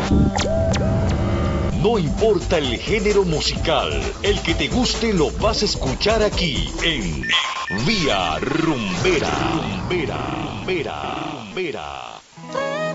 No importa el género musical, el que te guste lo vas a escuchar aquí en Vía Rumbera. Rumbera, Rumbera, Rumbera.